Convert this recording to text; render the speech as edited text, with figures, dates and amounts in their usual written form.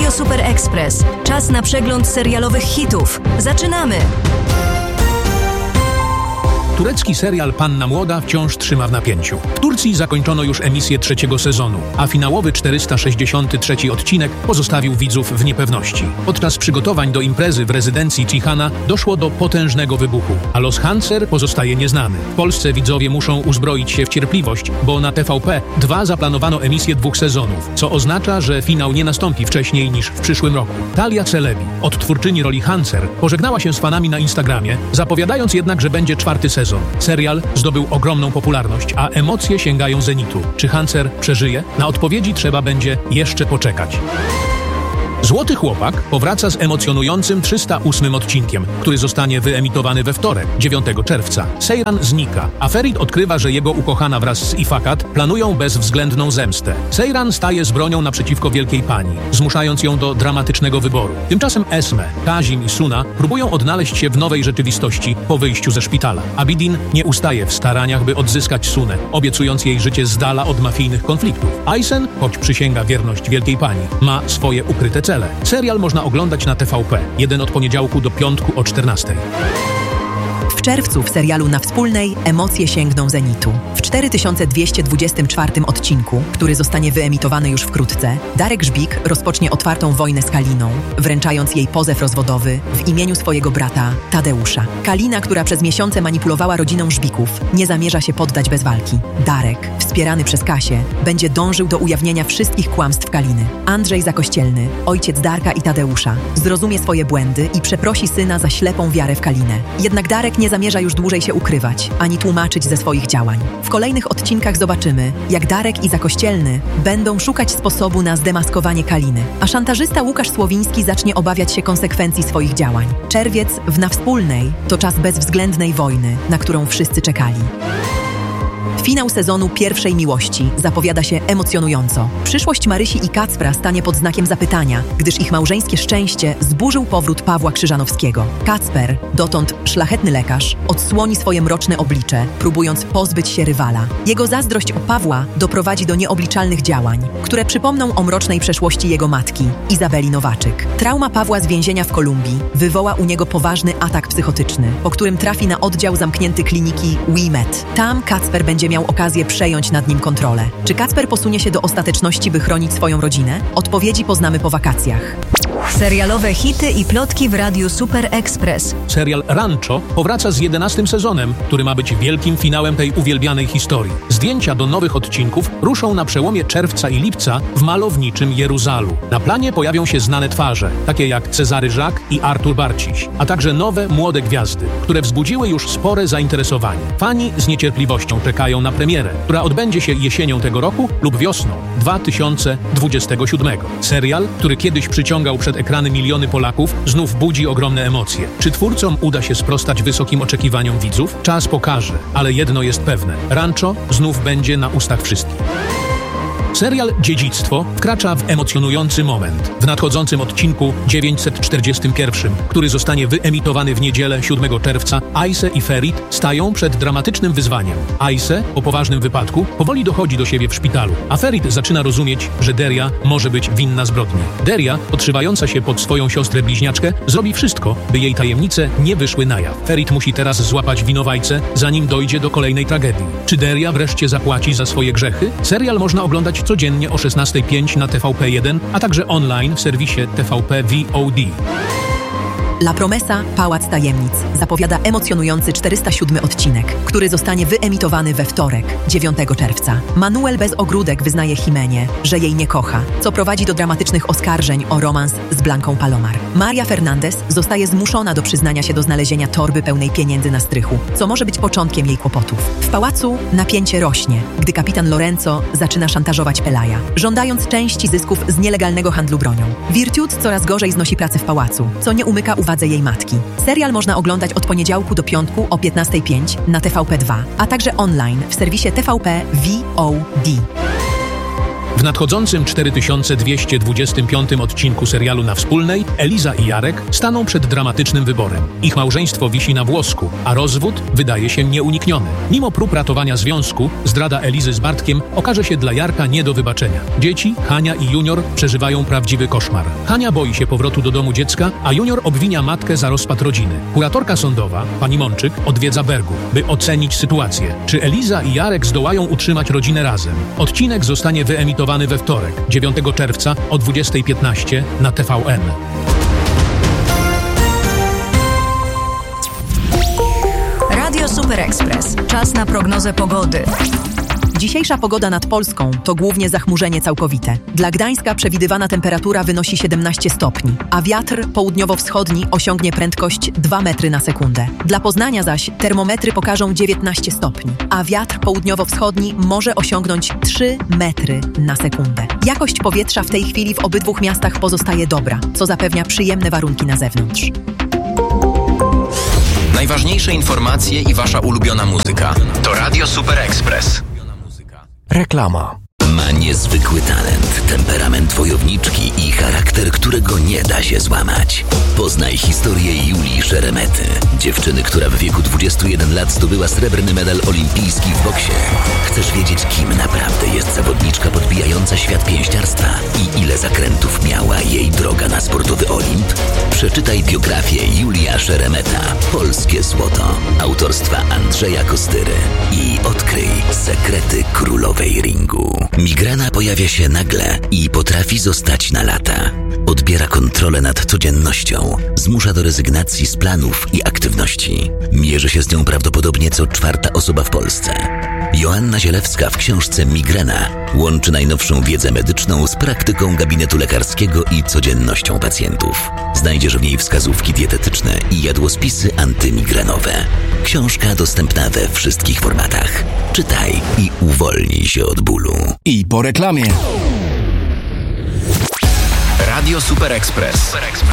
Radio Super Express. Czas na przegląd serialowych hitów. Zaczynamy! Turecki serial Panna Młoda wciąż trzyma w napięciu. W Turcji zakończono już emisję trzeciego sezonu, a finałowy 463 odcinek pozostawił widzów w niepewności. Podczas przygotowań do imprezy w rezydencji Cihana doszło do potężnego wybuchu, a los Hanser pozostaje nieznany. W Polsce widzowie muszą uzbroić się w cierpliwość, bo na TVP2 zaplanowano emisję 2 sezonów, co oznacza, że finał nie nastąpi wcześniej niż w przyszłym roku. Talia Celebi, odtwórczyni roli Hanser, pożegnała się z fanami na Instagramie, zapowiadając jednak, że będzie 4. sezon. Serial zdobył ogromną popularność, a emocje sięgają zenitu. Czy Hanser przeżyje? Na odpowiedzi trzeba będzie jeszcze poczekać. Złoty Chłopak powraca z emocjonującym 308 odcinkiem, który zostanie wyemitowany we wtorek, 9 czerwca. Seyran znika, a Ferit odkrywa, że jego ukochana wraz z Ifakat planują bezwzględną zemstę. Seyran staje z bronią naprzeciwko Wielkiej Pani, zmuszając ją do dramatycznego wyboru. Tymczasem Esme, Kazim i Suna próbują odnaleźć się w nowej rzeczywistości po wyjściu ze szpitala. Abidin nie ustaje w staraniach, by odzyskać Sunę, obiecując jej życie z dala od mafijnych konfliktów. Aysen, choć przysięga wierność Wielkiej Pani, ma swoje ukryte cele. Serial można oglądać na TVP1 od poniedziałku do piątku o 14:00. W czerwcu w serialu Na Wspólnej emocje sięgną zenitu. W 4224 odcinku, który zostanie wyemitowany już wkrótce, Darek Żbik rozpocznie otwartą wojnę z Kaliną, wręczając jej pozew rozwodowy w imieniu swojego brata Tadeusza. Kalina, która przez miesiące manipulowała rodziną Żbików, nie zamierza się poddać bez walki. Darek, wspierany przez Kasię, będzie dążył do ujawnienia wszystkich kłamstw Kaliny. Andrzej Zakościelny, ojciec Darka i Tadeusza, zrozumie swoje błędy i przeprosi syna za ślepą wiarę w Kalinę. Jednak Darek nie zamierza już dłużej się ukrywać, ani tłumaczyć ze swoich działań. W kolejnych odcinkach zobaczymy, jak Darek i Zakościelny będą szukać sposobu na zdemaskowanie Kaliny, a szantażysta Łukasz Słowiński zacznie obawiać się konsekwencji swoich działań. Czerwiec w Na Wspólnej to czas bezwzględnej wojny, na którą wszyscy czekali. Finał sezonu Pierwszej Miłości zapowiada się emocjonująco. Przyszłość Marysi i Kacpra stanie pod znakiem zapytania, gdyż ich małżeńskie szczęście zburzył powrót Pawła Krzyżanowskiego. Kacper, dotąd szlachetny lekarz, odsłoni swoje mroczne oblicze, próbując pozbyć się rywala. Jego zazdrość o Pawła doprowadzi do nieobliczalnych działań, które przypomną o mrocznej przeszłości jego matki, Izabeli Nowaczyk. Trauma Pawła z więzienia w Kolumbii wywoła u niego poważny atak psychotyczny, po którym trafi na oddział zamknięty kliniki WeMed. Tam Kacper będzie miał okazję przejąć nad nim kontrolę. Czy Kacper posunie się do ostateczności, by chronić swoją rodzinę? Odpowiedzi poznamy po wakacjach. Serialowe hity i plotki w Radiu Super Express. Serial Rancho powraca z 11. sezonem, który ma być wielkim finałem tej uwielbianej historii. Zdjęcia do nowych odcinków ruszą na przełomie czerwca i lipca w malowniczym Jeruzalu. Na planie pojawią się znane twarze, takie jak Cezary Żak i Artur Barciś, a także nowe, młode gwiazdy, które wzbudziły już spore zainteresowanie. Fani z niecierpliwością czekają na premierę, która odbędzie się jesienią tego roku lub wiosną 2027. Serial, który kiedyś przyciągał przed ekrany miliony Polaków, znów budzi ogromne emocje. Czy twórcom uda się sprostać wysokim oczekiwaniom widzów? Czas pokaże, ale jedno jest pewne. Rancho znów będzie na ustach wszystkich. Serial Dziedzictwo wkracza w emocjonujący moment. W nadchodzącym odcinku 941, który zostanie wyemitowany w niedzielę 7 czerwca, Ayse i Ferit stają przed dramatycznym wyzwaniem. Ayse, po poważnym wypadku, powoli dochodzi do siebie w szpitalu, a Ferit zaczyna rozumieć, że Deria może być winna zbrodni. Deria, podszywająca się pod swoją siostrę bliźniaczkę, zrobi wszystko, by jej tajemnice nie wyszły na jaw. Ferit musi teraz złapać winowajcę, zanim dojdzie do kolejnej tragedii. Czy Deria wreszcie zapłaci za swoje grzechy? Serial można oglądać codziennie o 16:05 na TVP1, a także online w serwisie TVP VOD. La Promesa – Pałac Tajemnic zapowiada emocjonujący 407 odcinek, który zostanie wyemitowany we wtorek, 9 czerwca. Manuel bez ogródek wyznaje Jimenie, że jej nie kocha, co prowadzi do dramatycznych oskarżeń o romans z Blanką Palomar. Maria Fernandez zostaje zmuszona do przyznania się do znalezienia torby pełnej pieniędzy na strychu, co może być początkiem jej kłopotów. W pałacu napięcie rośnie, gdy kapitan Lorenzo zaczyna szantażować Pelaja, żądając części zysków z nielegalnego handlu bronią. Virtute coraz gorzej znosi pracę w pałacu, co nie umyka uwadze jej matki. Serial można oglądać od poniedziałku do piątku o 15:05 na TVP2, a także online w serwisie TVP VOD. W nadchodzącym 4225 odcinku serialu Na Wspólnej Eliza i Jarek staną przed dramatycznym wyborem. Ich małżeństwo wisi na włosku, a rozwód wydaje się nieunikniony. Mimo prób ratowania związku, zdrada Elizy z Bartkiem okaże się dla Jarka nie do wybaczenia. Dzieci, Hania i Junior przeżywają prawdziwy koszmar. Hania boi się powrotu do domu dziecka, a Junior obwinia matkę za rozpad rodziny. Kuratorka sądowa, pani Mączyk, odwiedza Bergów, by ocenić sytuację. Czy Eliza i Jarek zdołają utrzymać rodzinę razem? Odcinek zostanie wyemitowany we wtorek, 9 czerwca o 20:15 na TVN. Radio Super Express. Czas na prognozę pogody. Dzisiejsza pogoda nad Polską to głównie zachmurzenie całkowite. Dla Gdańska przewidywana temperatura wynosi 17 stopni, a wiatr południowo-wschodni osiągnie prędkość 2 metry na sekundę. Dla Poznania zaś termometry pokażą 19 stopni, a wiatr południowo-wschodni może osiągnąć 3 metry na sekundę. Jakość powietrza w tej chwili w obydwu miastach pozostaje dobra, co zapewnia przyjemne warunki na zewnątrz. Najważniejsze informacje i wasza ulubiona muzyka. To Radio Super Express. Reklama. Ma niezwykły talent, temperament wojowniczki i charakter, którego nie da się złamać. Poznaj historię Julii Szeremety, dziewczyny, która w wieku 21 lat zdobyła srebrny medal olimpijski w boksie. Chcesz wiedzieć, kim naprawdę jest zawodniczka podbijająca świat pięściarstwa i ile zakrętów miała jej droga na sportowy Olimp? Przeczytaj biografię Julia Szeremeta, Polskie Złoto, autorstwa Andrzeja Kostyry i odkryj sekrety królowej ringu. Migrena pojawia się nagle i potrafi zostać na lata. Odbiera kontrolę nad codziennością, zmusza do rezygnacji z planów i aktywności. Mierzy się z nią prawdopodobnie co 4. osoba w Polsce. Joanna Zielewska w książce Migrena łączy najnowszą wiedzę medyczną z praktyką gabinetu lekarskiego i codziennością pacjentów. Znajdziesz w niej wskazówki dietetyczne i jadłospisy antymigrenowe. Książka dostępna we wszystkich formatach. Czytaj i uwolnij się od bólu. I po reklamie. Radio Super Express.